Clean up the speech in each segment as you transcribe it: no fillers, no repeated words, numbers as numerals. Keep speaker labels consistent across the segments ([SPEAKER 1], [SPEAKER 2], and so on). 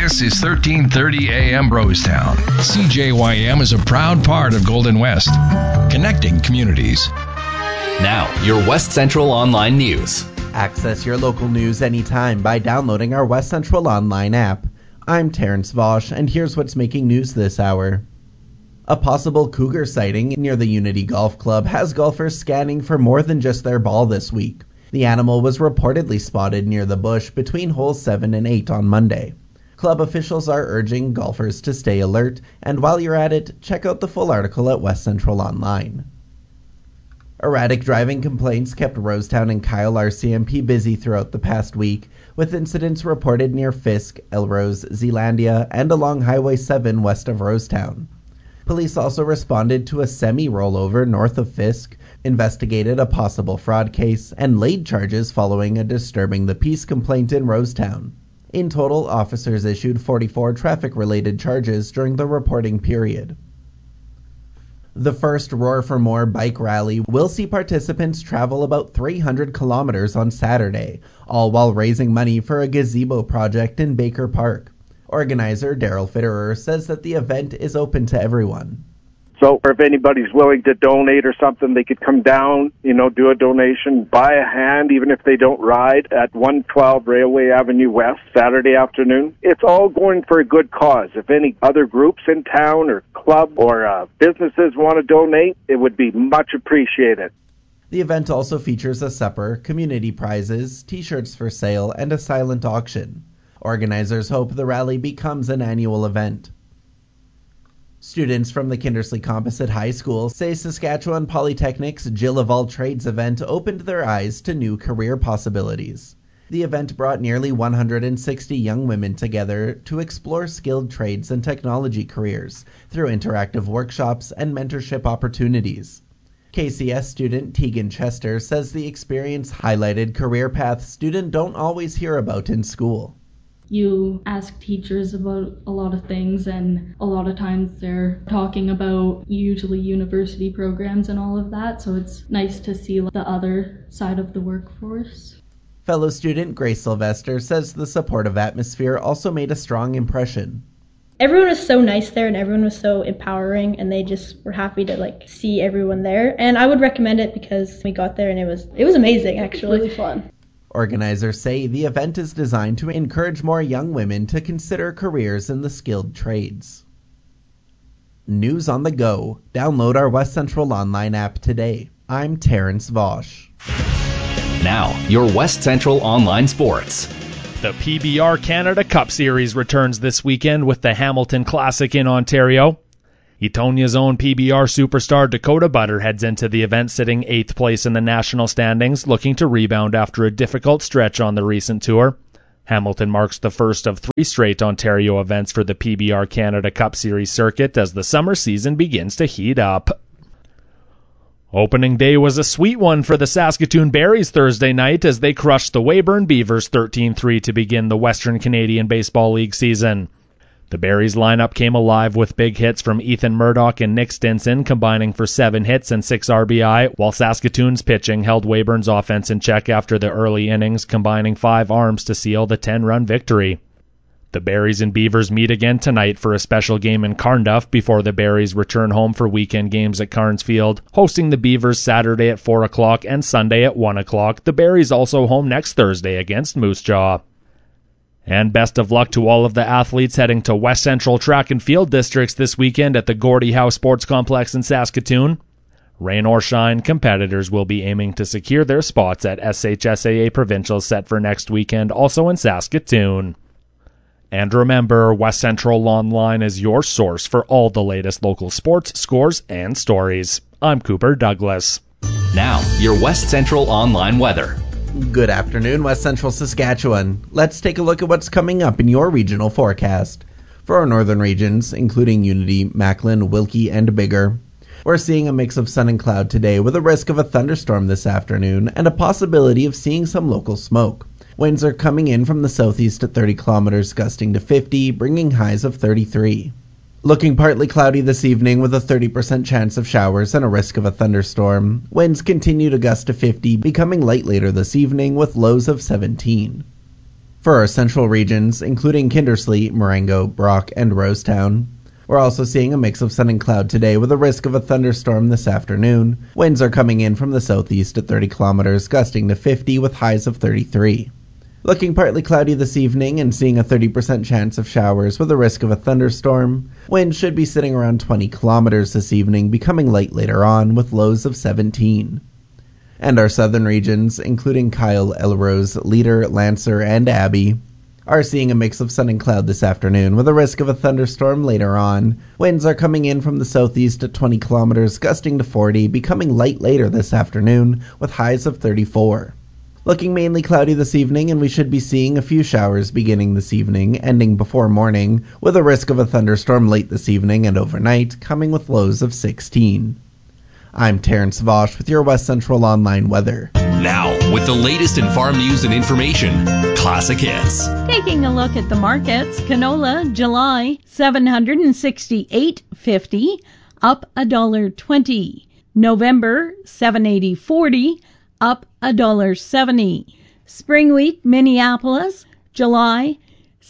[SPEAKER 1] This is 1330 AM Rosetown. CJYM is a proud part of Golden West, connecting communities.
[SPEAKER 2] Now, your West Central Online News.
[SPEAKER 3] Access your local news anytime by downloading our West Central Online app. I'm Terrence Vosch, and here's what's making news this hour. A possible cougar sighting near the Unity Golf Club has golfers scanning for more than just their ball this week. The animal was reportedly spotted near the bush between holes 7 and 8 on Monday. Club officials are urging golfers to stay alert, and while you're at it, check out the full article at West Central Online. Erratic driving complaints kept Rosetown and Kyle RCMP busy throughout the past week, with incidents reported near Fisk, Elrose, Zealandia, and along Highway 7 west of Rosetown. Police also responded to a semi-rollover north of Fisk, investigated a possible fraud case, and laid charges following a disturbing the peace complaint in Rosetown. In total, officers issued 44 traffic-related charges during the reporting period. The first Roar for More bike rally will see participants travel about 300 kilometers on Saturday, all while raising money for a gazebo project in Baker Park. Organizer Daryl Fitterer says that the event is open to everyone.
[SPEAKER 4] So if anybody's willing to donate or something, they could come down, do a donation, buy a hand, even if they don't ride, at 112 Railway Avenue West, Saturday afternoon. It's all going for a good cause. If any other groups in town or club or businesses want to donate, it would be much appreciated.
[SPEAKER 3] The event also features a supper, community prizes, t-shirts for sale, and a silent auction. Organizers hope the rally becomes an annual event. Students from the Kindersley Composite High School say Saskatchewan Polytechnic's Jill of All Trades event opened their eyes to new career possibilities. The event brought nearly 160 young women together to explore skilled trades and technology careers through interactive workshops and mentorship opportunities. KCS student Tegan Chester says the experience highlighted career paths students don't always hear about in school.
[SPEAKER 5] You ask teachers about a lot of things, and a lot of times they're talking about usually university programs and all of that, so it's nice to see the other side of the workforce.
[SPEAKER 3] Fellow student Grace Sylvester says the supportive atmosphere also made a strong impression.
[SPEAKER 6] Everyone was so nice there, and everyone was so empowering, and they just were happy to see everyone there. And I would recommend it because we got there and it was amazing, actually.
[SPEAKER 7] It was really fun.
[SPEAKER 3] Organizers say the event is designed to encourage more young women to consider careers in the skilled trades. News on the go. Download our West Central Online app today. I'm Terrence Vosch.
[SPEAKER 2] Now, your West Central Online Sports.
[SPEAKER 8] The PBR Canada Cup Series returns this weekend with the Hamilton Classic in Ontario. Etonia's own PBR superstar Dakota Butter heads into the event sitting 8th place in the national standings, looking to rebound after a difficult stretch on the recent tour. Hamilton marks the first of 3 straight Ontario events for the PBR Canada Cup Series circuit as the summer season begins to heat up. Opening day was a sweet one for the Saskatoon Berries Thursday night as they crushed the Weyburn Beavers 13-3 to begin the Western Canadian Baseball League season. The Berries lineup came alive with big hits from Ethan Murdoch and Nick Stinson, combining for 7 hits and 6 RBI, while Saskatoon's pitching held Weyburn's offense in check after the early innings, combining 5 arms to seal the 10-run victory. The Berries and Beavers meet again tonight for a special game in Carnduff before the Berries return home for weekend games at Carnes Field, hosting the Beavers Saturday at 4 o'clock and Sunday at 1 o'clock. The Berries also home next Thursday against Moose Jaw. And best of luck to all of the athletes heading to West Central Track and Field Districts this weekend at the Gordie Howe Sports Complex in Saskatoon. Rain or shine, competitors will be aiming to secure their spots at SHSAA Provincials set for next weekend, also in Saskatoon. And remember, West Central Online is your source for all the latest local sports, scores, and stories. I'm Cooper Douglas.
[SPEAKER 2] Now, your West Central Online weather.
[SPEAKER 3] Good afternoon, West Central Saskatchewan. Let's take a look at what's coming up in your regional forecast. For our northern regions, including Unity, Macklin, Wilkie, and Biggar, we're seeing a mix of sun and cloud today with a risk of a thunderstorm this afternoon and a possibility of seeing some local smoke. Winds are coming in from the southeast at 30 kilometers, gusting to 50, bringing highs of 33. Looking partly cloudy this evening with a 30% chance of showers and a risk of a thunderstorm. Winds continue to gust to 50, becoming light later this evening with lows of 17. for our central regions, including Kindersley, Marengo, Brock, and Rosetown. We're also seeing a mix of sun and cloud today with a risk of a thunderstorm this afternoon. Winds are coming in from the southeast at 30 kilometers, gusting to 50 with highs of 33. Looking partly cloudy this evening and seeing a 30% chance of showers with a risk of a thunderstorm. Winds should be sitting around 20 kilometers this evening, becoming light later on with lows of 17. And our southern regions, including Kyle, Elrose, Leader, Lancer, and Abbey, are seeing a mix of sun and cloud this afternoon with a risk of a thunderstorm later on. Winds are coming in from the southeast at 20 kilometers, gusting to 40, becoming light later this afternoon with highs of 34. Looking mainly cloudy this evening, and we should be seeing a few showers beginning this evening, ending before morning, with a risk of a thunderstorm late this evening and overnight, coming with lows of 16. I'm Terrence Vosch with your West Central Online weather.
[SPEAKER 2] Now, with the latest in farm news and information, Classic Hits.
[SPEAKER 7] Taking a look at the markets, canola, July, $768.50, up $1.20. November, $780.40, up $1.70. Spring wheat, Minneapolis, July,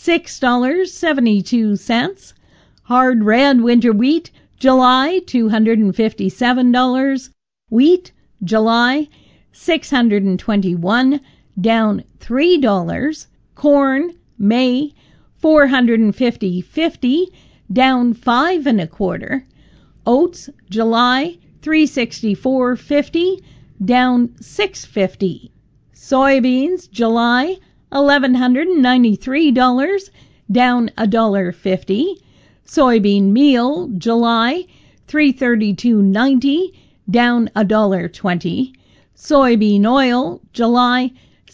[SPEAKER 7] $6.72. Hard red winter wheat, July, $257. Wheat, July, $621, down $3. Corn, May, $450.50, down 5 1/4. Oats, July, $364.50, down $6.50. Soybeans, July, $1,193, down $1.50. Soybean meal, July, $332.90, down $1.20. Soybean oil, July,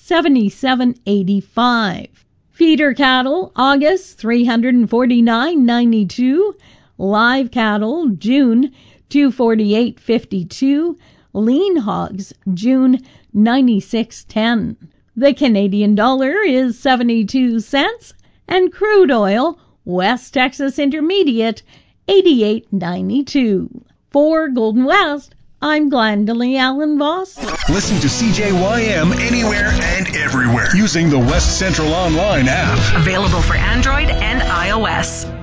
[SPEAKER 7] $77.85. Feeder cattle, August, $349.92. Live cattle, June, $248.52. Lean hogs, June, $96.10. The Canadian dollar is 72 cents, and crude oil, West Texas Intermediate, 88.92. For Golden West, I'm Glendalee Allen Voss.
[SPEAKER 1] Listen to CJYM anywhere and everywhere using the West Central Online app.
[SPEAKER 9] Available for Android and iOS.